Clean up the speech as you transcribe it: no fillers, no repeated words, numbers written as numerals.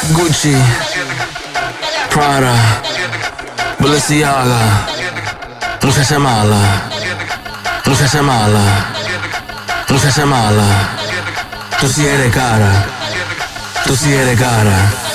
Gucci, Prada, Balenciaga, muchacha mala, muchacha mala, muchacha mala. Tú sí eres cara, tú sí eres cara.